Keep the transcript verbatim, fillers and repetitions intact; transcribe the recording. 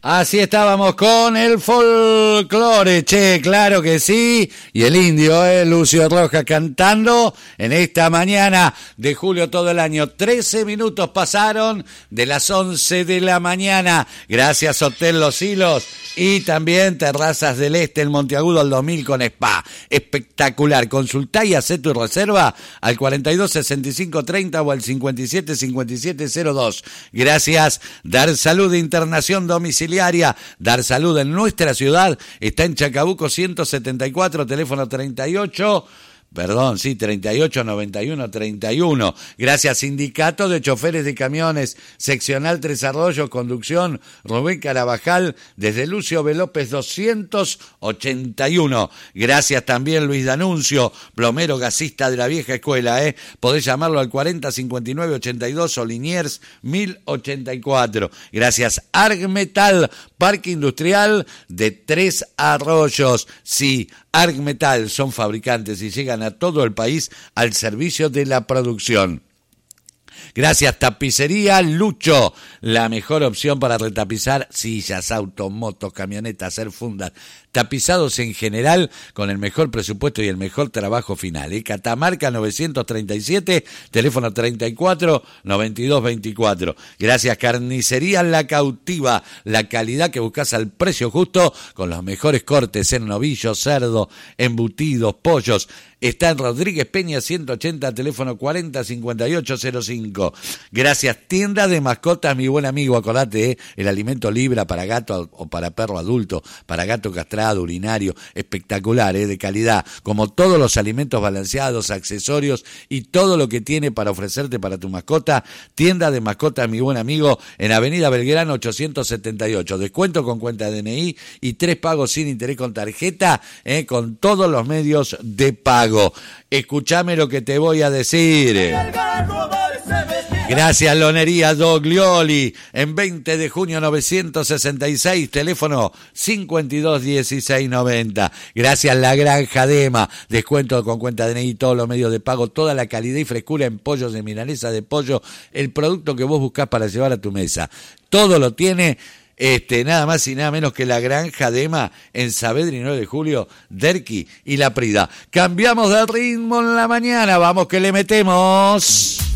Así estábamos con el folclore, che, claro que sí. Y el indio, eh, Lucio Rojas, cantando en esta mañana de julio todo el año. trece minutos pasaron de las once de la mañana. Gracias, Hotel Los Hilos. Y también Terrazas del Este, en Monteagudo, al dos mil con spa. Espectacular. Consultá y hacé tu reserva al cuarenta y dos sesenta y cinco treinta o al cincuenta y siete cincuenta y siete cero dos. Gracias, Dar Salud Internación Domiciliaria. Dar Salud en nuestra ciudad está en Chacabuco ciento setenta y cuatro, teléfono treinta y ocho, perdón, sí, treinta y ocho noventa y uno treinta y uno. Gracias, Sindicato de Choferes de Camiones, Seccional Tres Arroyos, Conducción Rubén Carabajal, desde Lucio B. López doscientos ochenta y uno. Gracias también, Luis D'Anuncio, plomero gasista de la vieja escuela, ¿eh? Podés llamarlo al cuarenta cincuenta y nueve ochenta y dos o Liniers mil ochenta y cuatro. Gracias, Argmetal, Parque Industrial de Tres Arroyos. Sí, Argmetal son fabricantes y llegan a todo el país al servicio de la producción. Gracias, Tapicería Lucho, la mejor opción para retapizar sillas, autos, motos, camionetas, hacer fundas, tapizados en general, con el mejor presupuesto y el mejor trabajo final. ¿eh? Catamarca novecientos treinta y siete, teléfono treinta y cuatro noventa y dos veinticuatro. Gracias, Carnicería La Cautiva, la calidad que buscas al precio justo, con los mejores cortes en novillo, cerdo, embutidos, pollos. Está en Rodríguez Peña ciento ochenta, teléfono cuarenta cincuenta y ocho cero cinco. Gracias, Tienda de Mascotas, mi buen amigo, acordate, ¿eh? el alimento Libra para gato o para perro adulto, para gato castrado, urinario, espectacular, ¿eh? de calidad, como todos los alimentos balanceados, accesorios y todo lo que tiene para ofrecerte para tu mascota. Tienda de Mascotas, mi buen amigo, en Avenida Belgrano ochocientos setenta y ocho. Descuento con cuenta de D N I y tres pagos sin interés con tarjeta, ¿eh? con todos los medios de pago. Escuchame lo que te voy a decir. Gracias, Lonería Doglioli, en veinte de junio novecientos sesenta y seis, teléfono cincuenta y dos dieciséis noventa. Gracias, La Granja Dema, descuento con cuenta de D N I, todos los medios de pago, toda la calidad y frescura en pollos de milanesa de pollo, el producto que vos buscás para llevar a tu mesa. Todo lo tiene. Este, nada más y nada menos que La Granja Dema en Saavedra y nueve de julio, Derqui y La Prida. Cambiamos de ritmo en la mañana, vamos que le metemos.